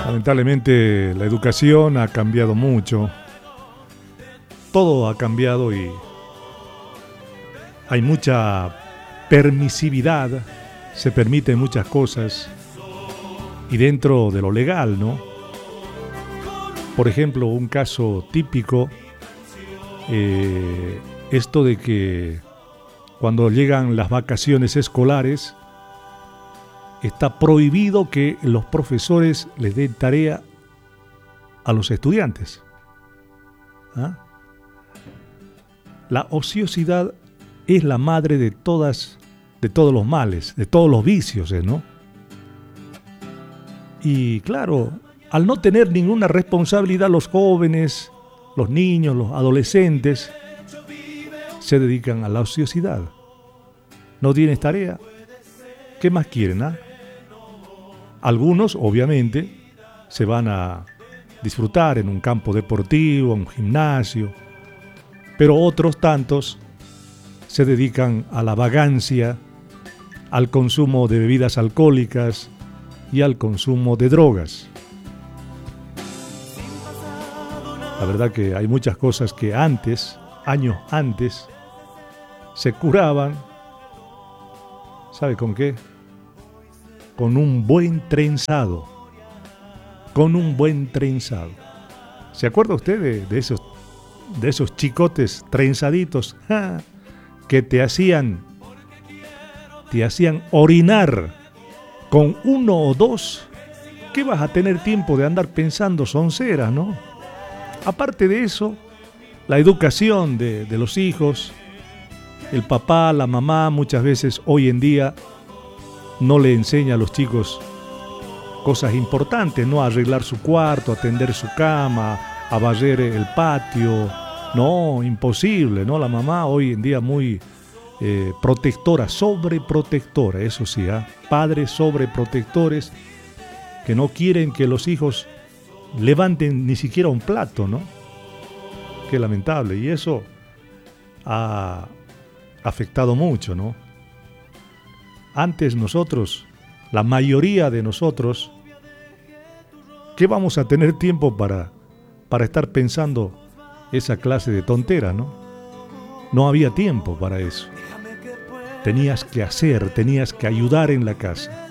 Lamentablemente la educación ha cambiado mucho, todo ha cambiado y hay mucha permisividad, se permiten muchas cosas y dentro de lo legal, ¿no? Por ejemplo, un caso típico, esto de que cuando llegan las vacaciones escolares, está prohibido que los profesores les den tarea a los estudiantes. ¿Ah? La ociosidad es la madre de todos los males, de todos los vicios, ¿no? Y claro, al no tener ninguna responsabilidad los jóvenes, los niños, los adolescentes, se dedican a la ociosidad. ¿No tienes tarea? ¿Qué más quieren, ah? Algunos, obviamente, se van a disfrutar en un campo deportivo, un gimnasio, pero otros tantos se dedican a la vagancia, al consumo de bebidas alcohólicas y al consumo de drogas. La verdad que hay muchas cosas que antes, años antes, se curaban. ¿Sabe con qué? Con un buen trenzado. Con un buen trenzado. ¿Se acuerda usted de esos chicotes trenzaditos? ¡Ja! Que te hacían orinar con uno o dos. ¿Qué vas a tener tiempo de andar pensando sonceras, no? Aparte de eso, la educación de los hijos, el papá, la mamá, muchas veces hoy en día no le enseña a los chicos cosas importantes, ¿no? A arreglar su cuarto, a tender su cama, a barrer el patio. No, imposible, ¿no? La mamá hoy en día muy protectora, sobreprotectora, eso sí, ¿eh? Padres sobreprotectores que no quieren que los hijos levanten ni siquiera un plato, ¿no? Qué lamentable. Y eso ha afectado mucho, ¿no? Antes nosotros, la mayoría de nosotros, ¿qué vamos a tener tiempo para estar pensando esa clase de tonteras, no? No había tiempo para eso. Tenías que hacer, tenías que ayudar en la casa.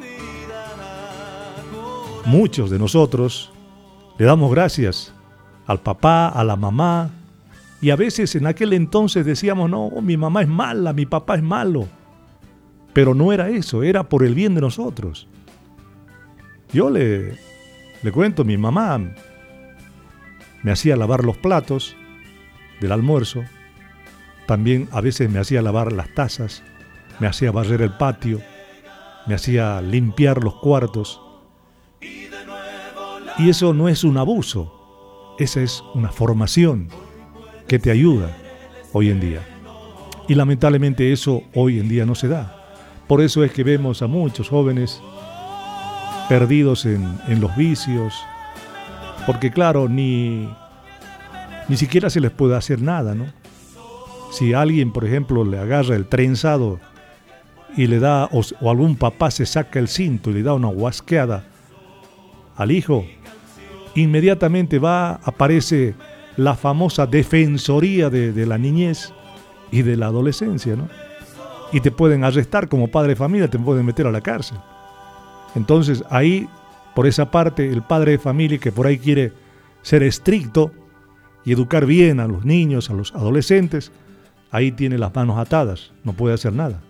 Muchos de nosotros le damos gracias al papá, a la mamá, y a veces en aquel entonces decíamos, no, mi mamá es mala, mi papá es malo. Pero no era eso, era por el bien de nosotros. Yo le cuento, mi mamá me hacía lavar los platos del almuerzo, también a veces me hacía lavar las tazas, me hacía barrer el patio, me hacía limpiar los cuartos. Y eso no es un abuso, esa es una formación que te ayuda hoy en día. Y lamentablemente eso hoy en día no se da. Por eso es que vemos a muchos jóvenes perdidos en los vicios, porque claro, ni siquiera se les puede hacer nada, ¿no? Si alguien, por ejemplo, le agarra el trenzado y le da, o algún papá se saca el cinto y le da una guasqueada al hijo, inmediatamente aparece la famosa defensoría de la niñez y de la adolescencia, ¿no? Y te pueden arrestar como padre de familia, te pueden meter a la cárcel. Entonces ahí, por esa parte, el padre de familia que por ahí quiere ser estricto y educar bien a los niños, a los adolescentes, ahí tiene las manos atadas, no puede hacer nada.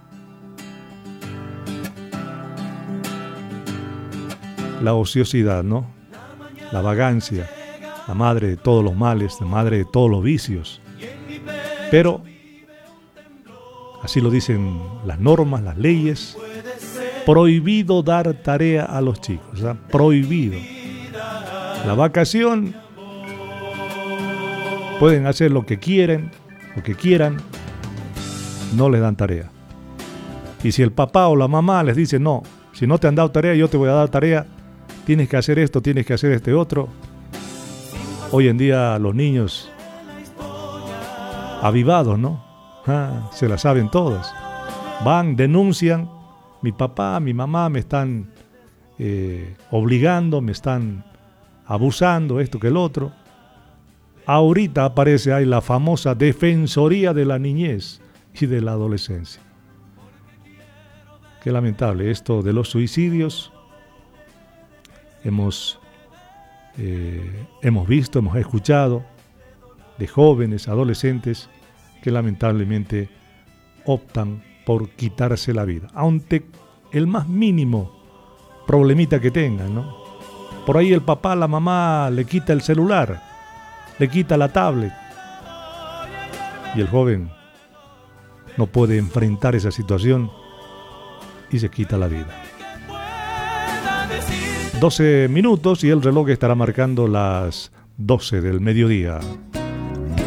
La ociosidad, ¿no? La vagancia, la madre de todos los males, la madre de todos los vicios. Pero así lo dicen las normas, las leyes. Prohibido dar tarea a los chicos, ¿eh? Prohibido. La vacación pueden hacer lo que quieren, lo que quieran, no les dan tarea. Y si el papá o la mamá les dice, no, si no te han dado tarea, yo te voy a dar tarea, tienes que hacer esto, tienes que hacer este otro. Hoy en día los niños avivados, ¿no? Se la saben todas. Van, denuncian, mi papá, mi mamá me están obligando, me están abusando, esto que el otro. Ahorita aparece ahí la famosa Defensoría de la Niñez y de la Adolescencia. Qué lamentable esto de los suicidios. Hemos visto, hemos escuchado de jóvenes, adolescentes que lamentablemente optan por quitarse la vida, ante el más mínimo problemita que tengan, ¿no? Por ahí el papá, la mamá le quita el celular, le quita la tablet y el joven no puede enfrentar esa situación y se quita la vida. 12 minutos y el reloj estará marcando las 12 del mediodía.